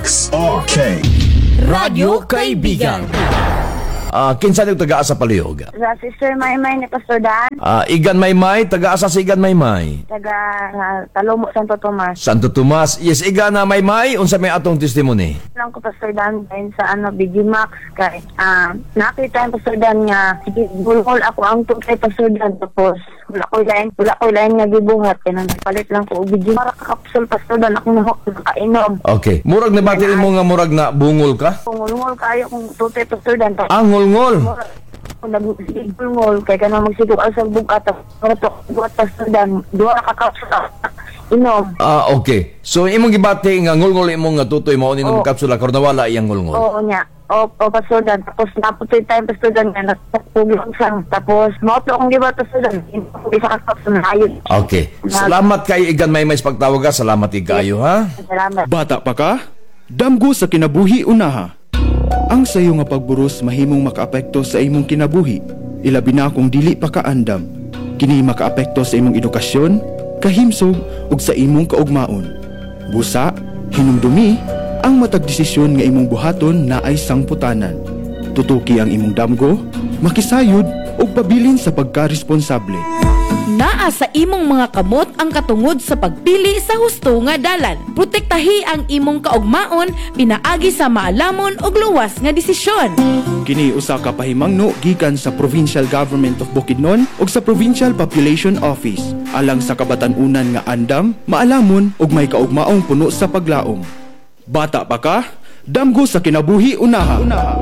Max. Okay. Radyo Kaibigan. Kinsa niyong taga-asa palihog? Sa Sister Maymay ni Pastor Dan, Igan Maymay, taga-asa si Igan Maymay. taga Talomo, Santo Tomas. Santo Tomas, yes, Igan na Maymay, unsa may atong testimony? Lang ko Pastor Dan dahil sa BG Max kay nakita yung Pastor Dan nga sige bulol ako ang kay Pastor Dan tapos wala ko lain nga gibuhat kaya nagpalit lang ko og BG para kapsul Pastor Dan ako nakainom. Okay. Murag na batiin mo nga murag na bungol ka? Pungulungol kayo kung tutay Pastor Dan. Ngol-ngol. Kung nag-sigulngol kay kanang magsigul sa bugat to buhat Pastor Dan duha ka kapsul inom. Okay. So imong gibati nga ngol-ngol imong nga tutoy mao ni ng kapsula karon nawala iyang ngol-ngol. Oo nya. O Pastor Dan, tapos naputoy tayo Pastor Dan nga nagpuglang sang tapos mauto akong giba Pastor Dan isa ka kapsul na ayun. Okay. Salamat kay Igan Maymay sa pagtawag ka. Salamat ikayo ha. Salamat. Bata pa ka? Damgo sa kinabuhi unaha. Ang sayo nga pagburos mahimong makaapekto sa imong kinabuhi. Ilabi na kung dili pa ka andam. Kini makaapekto sa imong edukasyon, kahimsog ug sa imong kaugmaon. Busa, hinumdumi ang matag desisyon nga imong buhaton na ay sangputanan. Tutuki ang imong damgo, makisayod ug pabilin sa pagkaresponsable. Naa sa imong mga kamot ang katungod sa pagpili sa husto nga dalan. Protektahi ang imong kaugmaon pinaagi sa maalamon ug luwas nga desisyon. Kini usa ka pahimangno gikan sa Provincial Government of Bukidnon ug sa Provincial Population Office alang sa kabatan-unan nga andam, maalamon ug may kaugmaong puno sa paglaom. Bata pa ka? Damgo sa kinabuhi unaha.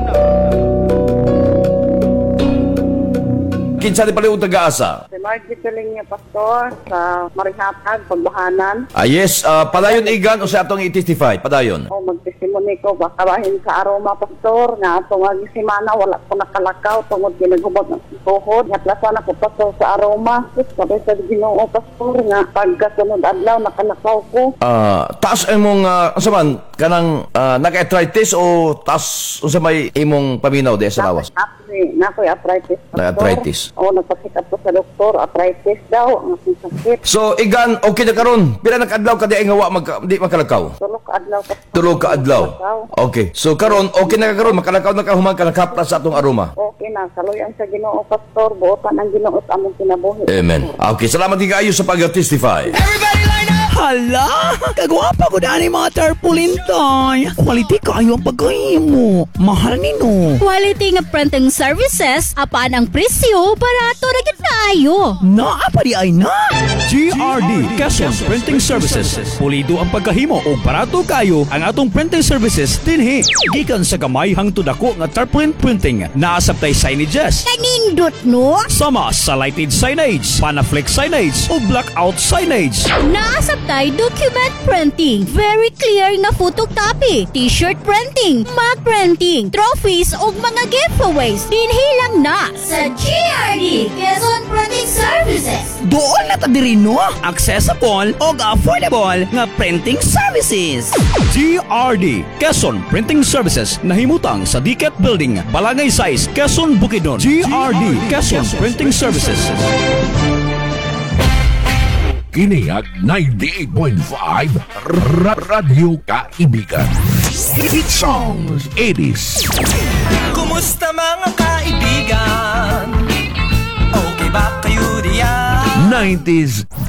Kinsa ni palihog taga-asa? Si Margie Tuling niya, Pastor, sa Marihatag, Pagbahanan. Yes, padayon Igan o sa atong i-testify, padayon. O magtesimony ko, baka bahin sa aroma, Pastor, nga atong semana, wala ko nakalakaw, tungod ginagubot ng tuhod. Natlasan ako, Pastor, sa aroma. Sabi sa Ginoo, Pastor, nga pagkasunod adlaw, nakalakaw ko. Taas imong, man, kanang naka-arthritis o taas unsa may imong paminaw di sa lawas? Nakoy arthritis, Pastor. Arthritis. O nagpasikap ko sa doktor, arthritis daw, ang aking sakit. So, Igan, okay na karon. Pila nakadlaw ka di ay nga di makalakaw? Tulog ka adlaw, Pastor. Tulog ka adlaw. Okay. So, karon okay na ka karon, makalakaw na ka humang kalakapra sa atong aroma. Okay na, saluyan sa Ginoo, Pastor, buotan ang Ginoo at among kinabuhi. Amen. Okay, salamat kayo sa pag-testify. Hala! Kagwapa ko daan mga tarpaulin toy. Quality kayo ang pagkahimo. Mahal nino. Quality nga printing services, apaan ang presyo, barato na gid kaayo. Naapa di ay na. GRD Quezon Printing Services. Pulido ang pagkahimo o barato kayo ang atong printing services dinhi. Gikan sa gamay hangtod dako nga tarpaulin printing. Naasabtay signages. Kanindot no? Sama sa lighted signage, panaflex signage o blackout signage. Naasabtay document printing, very clear nga photocopy, t-shirt printing, mug printing, trophies ug mga giveaways. Dinhi lang na sa GRD Quezon Printing Services. Doon na ta diri no. Accessible o affordable nga printing services. GRD Quezon Printing Services nahimutang sa Diket Building, Balangay Size, Quezon, Bukidnon. GRD Quezon Printing Services. Kiniag 98.5 Radyo Kaibigan. Hit songs 80s. Kumusta mga kaibigan? Okay ba kayo diyan? 90s